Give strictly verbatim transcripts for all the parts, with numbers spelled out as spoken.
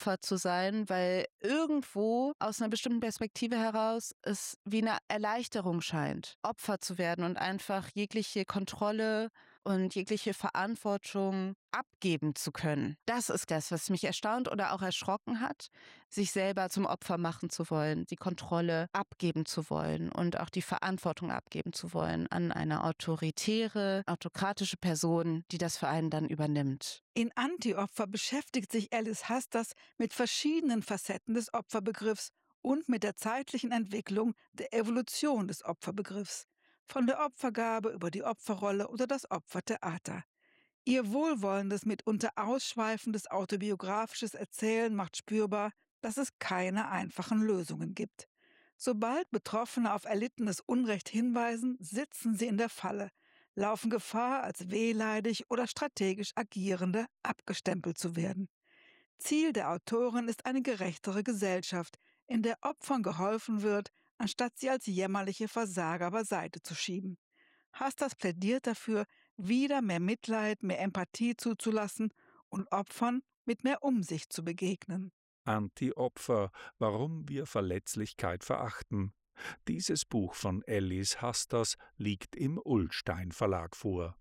Opfer zu sein, weil irgendwo aus einer bestimmten Perspektive heraus es wie eine Erleichterung scheint, Opfer zu werden und einfach jegliche Kontrolle und jegliche Verantwortung abgeben zu können. Das ist das, was mich erstaunt oder auch erschrocken hat, sich selber zum Opfer machen zu wollen, die Kontrolle abgeben zu wollen und auch die Verantwortung abgeben zu wollen an eine autoritäre, autokratische Person, die das für einen dann übernimmt. In Anti-Opfer beschäftigt sich Alice Hastas mit verschiedenen Facetten des Opferbegriffs und mit der zeitlichen Entwicklung der Evolution des Opferbegriffs. Von der Opfergabe über die Opferrolle oder das Opfertheater. Ihr wohlwollendes, mitunter ausschweifendes autobiografisches Erzählen macht spürbar, dass es keine einfachen Lösungen gibt. Sobald Betroffene auf erlittenes Unrecht hinweisen, sitzen sie in der Falle, laufen Gefahr, als wehleidig oder strategisch Agierende abgestempelt zu werden. Ziel der Autorin ist eine gerechtere Gesellschaft, in der Opfern geholfen wird, anstatt sie als jämmerliche Versager beiseite zu schieben. Hastas plädiert dafür, wieder mehr Mitleid, mehr Empathie zuzulassen und Opfern mit mehr Umsicht zu begegnen. Anti-Opfer, warum wir Verletzlichkeit verachten. Dieses Buch von Alice Hastas liegt im Ullstein Verlag vor.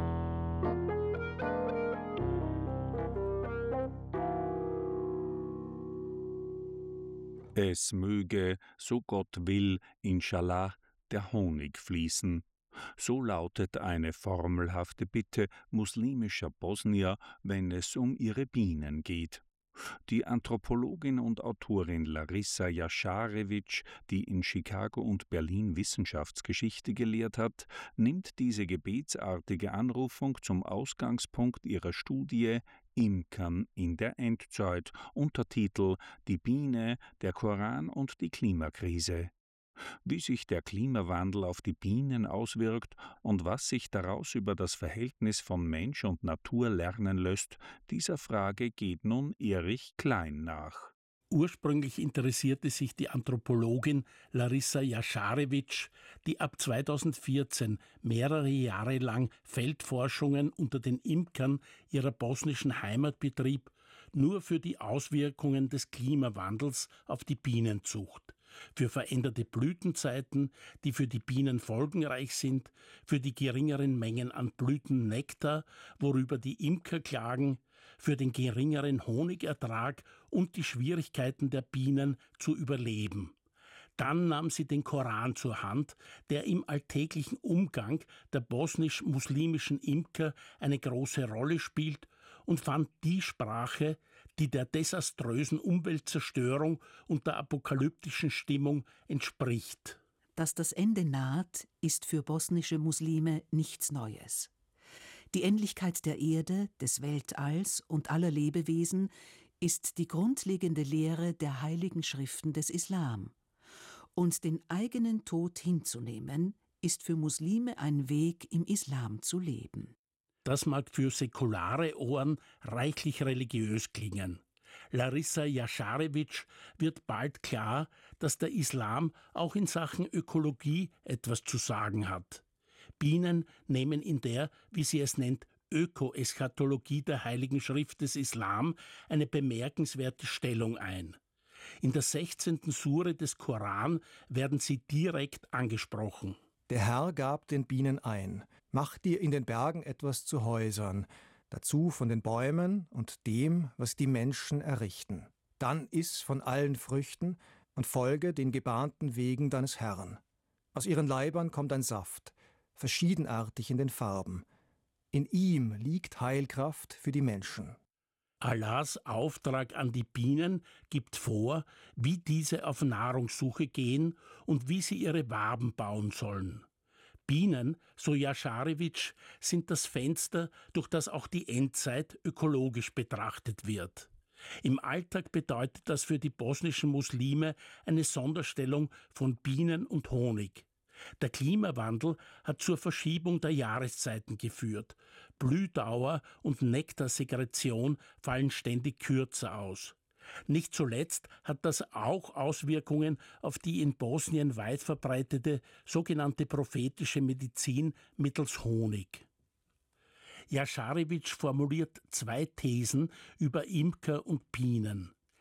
Es möge, so Gott will, Inshallah, der Honig fließen. So lautet eine formelhafte Bitte muslimischer Bosnier, wenn es um ihre Bienen geht. Die Anthropologin und Autorin Larissa Jascharewitsch, die in Chicago und Berlin Wissenschaftsgeschichte gelehrt hat, nimmt diese gebetsartige Anrufung zum Ausgangspunkt ihrer Studie Imkern in der Endzeit, Untertitel Die Biene, der Koran und die Klimakrise. Wie sich der Klimawandel auf die Bienen auswirkt und was sich daraus über das Verhältnis von Mensch und Natur lernen lässt, dieser Frage geht nun Erich Klein nach. Ursprünglich interessierte sich die Anthropologin Larissa Jascharewitsch, die ab zweitausendvierzehn mehrere Jahre lang Feldforschungen unter den Imkern ihrer bosnischen Heimat betrieb, nur für die Auswirkungen des Klimawandels auf die Bienenzucht, für veränderte Blütenzeiten, die für die Bienen folgenreich sind, für die geringeren Mengen an Blütennektar, worüber die Imker klagen, für den geringeren Honigertrag und die Schwierigkeiten der Bienen zu überleben. Dann nahm sie den Koran zur Hand, der im alltäglichen Umgang der bosnisch-muslimischen Imker eine große Rolle spielt, und fand die Sprache, die der desaströsen Umweltzerstörung und der apokalyptischen Stimmung entspricht. Dass das Ende naht, ist für bosnische Muslime nichts Neues. Die Endlichkeit der Erde, des Weltalls und aller Lebewesen ist die grundlegende Lehre der heiligen Schriften des Islam. Und den eigenen Tod hinzunehmen, ist für Muslime ein Weg, im Islam zu leben. Das mag für säkulare Ohren reichlich religiös klingen. Larissa Jascharewitsch wird bald klar, dass der Islam auch in Sachen Ökologie etwas zu sagen hat. Bienen nehmen in der, wie sie es nennt, Ökoeschatologie der Heiligen Schrift des Islam eine bemerkenswerte Stellung ein. In der sechzehnten Sure des Koran werden sie direkt angesprochen. Der Herr gab den Bienen ein, mach dir in den Bergen etwas zu Häusern, dazu von den Bäumen und dem, was die Menschen errichten. Dann iss von allen Früchten und folge den gebahnten Wegen deines Herrn. Aus ihren Leibern kommt ein Saft, verschiedenartig in den Farben. In ihm liegt Heilkraft für die Menschen. Allahs Auftrag an die Bienen gibt vor, wie diese auf Nahrungssuche gehen und wie sie ihre Waben bauen sollen. Bienen, so Jascharewitsch, sind das Fenster, durch das auch die Endzeit ökologisch betrachtet wird. Im Alltag bedeutet das für die bosnischen Muslime eine Sonderstellung von Bienen und Honig. Der Klimawandel hat zur Verschiebung der Jahreszeiten geführt. Blühdauer und Nektarsekretion fallen ständig kürzer aus. Nicht zuletzt hat das auch Auswirkungen auf die in Bosnien weit verbreitete sogenannte prophetische Medizin mittels Honig. Jascharewitsch formuliert zwei Thesen über Imker und Bienen.